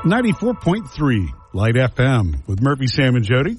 94.3 Light FM with Murphy, Sam, and Jody.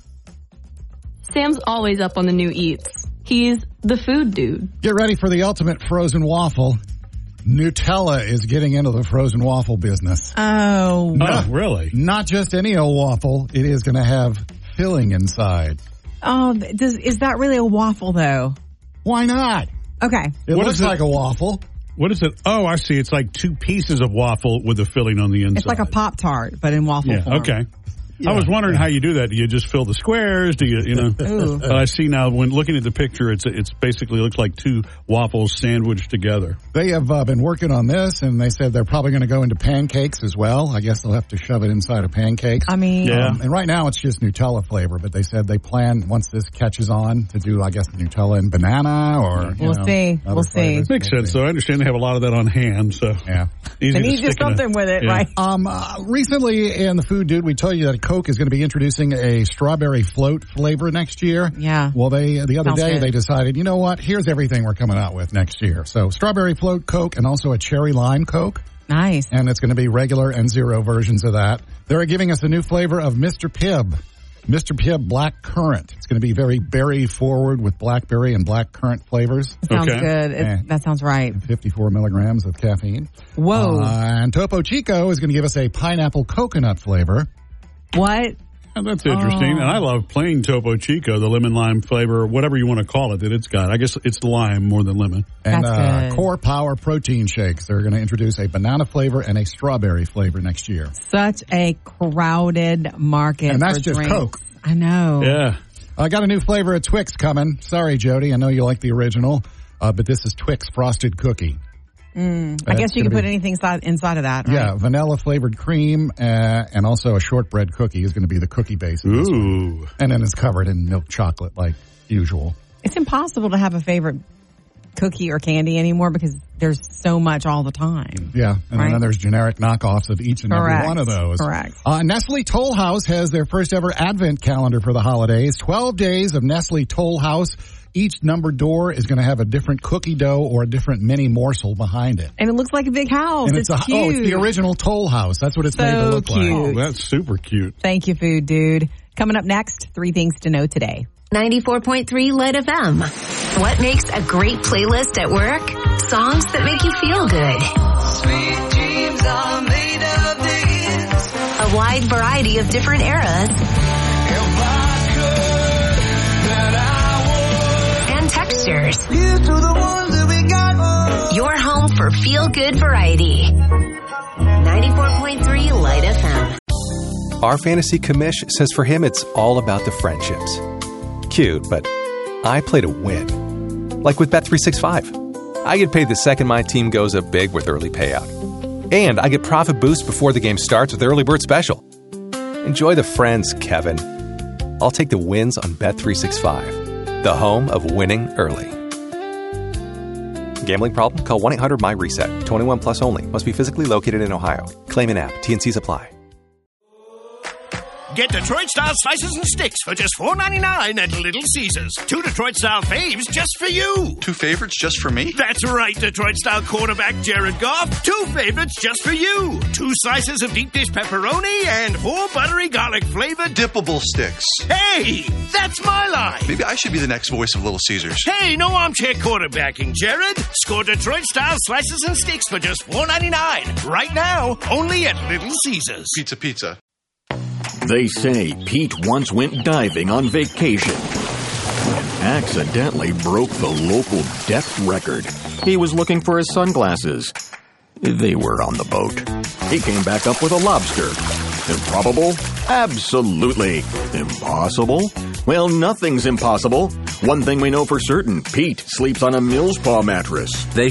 Sam's always up on the new eats. He's the food dude. Get ready for the ultimate frozen waffle. Nutella is getting into the frozen waffle business. Oh. Oh, really? Not just any old waffle. It is going to have filling inside. Oh, is that really a waffle, though? Why not? Okay. It looks like a waffle. What is it? Oh, I see. It's like 2 pieces of waffle with a filling on the inside. It's like a Pop-Tart, but in waffle form. Okay. Yeah, I was wondering how you do that. Do you just fill the squares? Do you know? But I see now when looking at the picture, it's basically looks like 2 waffles sandwiched together. They have been working on this, and they said they're probably going to go into pancakes as well. I guess they'll have to shove it inside of pancakes. I mean, and right now it's just Nutella flavor, but they said they plan once this catches on to do, I guess, Nutella and banana or we'll see. We'll see. It makes sense, though. I understand they have a lot of that on hand, so yeah, easy they to need to do something with it, right? Recently in the Food Dude, we told you that Coke is going to be introducing a strawberry float flavor next year. Yeah. Well, the other Sounds day good. they decided, you know what? Here's everything we're coming out with next year. So strawberry float Coke and also a cherry lime Coke. Nice. And it's going to be regular and zero versions of that. They're giving us a new flavor of Mr. Pibb. Mr. Pibb Black Currant. It's going to be very berry forward with blackberry and black currant flavors. Sounds good. That sounds right. 54 milligrams of caffeine. Whoa. And Topo Chico is going to give us a pineapple coconut flavor. What? And that's interesting. And I love plain Topo Chico, the lemon lime flavor, whatever you want to call it that it's got. I guess it's lime more than lemon. And That's good. Core Power protein shakes. They're going to introduce a banana flavor and a strawberry flavor next year. Such a crowded market. And that's for just drinks. Coke. I know. Yeah. I got a new flavor of Twix coming. Sorry, Jody. I know you like the original, but this is Twix Frosted Cookie. I guess you can put anything inside of that, right? Yeah, vanilla flavored cream and also a shortbread cookie is going to be the cookie base. Ooh. And then it's covered in milk chocolate like usual. It's impossible to have a favorite cookie or candy anymore because there's so much all the time. Yeah, and then there's generic knockoffs of each and every one of those. Correct. Nestle Toll House has their first ever advent calendar for the holidays. 12 days of Nestle Toll House. Each numbered door is going to have a different cookie dough or a different mini morsel behind it. And it looks like a big house. And it's cute. it's the original Toll House. That's what it's made to look cute. like. Oh, that's super cute. Thank you, Food Dude. Coming up next, 3 things to know today. 94.3 Light FM. What makes a great playlist at work? Songs that make you feel good. Sweet dreams are made of this. A wide variety of different eras. If I could, then I would. And textures. Here's to the ones that we got. Your home for feel-good variety. 94.3 Light FM. Our fantasy commish says for him it's all about the friendships. Cute, but I play to win. Like with Bet365. I get paid the second my team goes up big with early payout. And I get profit boost before the game starts with Early Bird Special. Enjoy the friends, Kevin. I'll take the wins on Bet365. The home of winning early. Gambling problem? Call 1-800-MY-RESET. 21 plus only. Must be physically located in Ohio. Claim in app. T&Cs apply. Get Detroit-style slices and sticks for just $4.99 at Little Caesars. 2 Detroit-style faves just for you. 2 favorites just for me? That's right, Detroit-style quarterback Jared Goff. 2 favorites just for you. 2 slices of deep dish pepperoni and 4 buttery garlic flavored dippable sticks. Hey, that's my line. Maybe I should be the next voice of Little Caesars. Hey, no armchair quarterbacking, Jared. Score Detroit-style slices and sticks for just $4.99. Right now, only at Little Caesars. Pizza. They say Pete once went diving on vacation and accidentally broke the local depth record. He was looking for his sunglasses. They were on the boat. He came back up with a lobster. Improbable? Absolutely. Impossible? Well, nothing's impossible. One thing we know for certain, Pete sleeps on a Millspaw mattress. They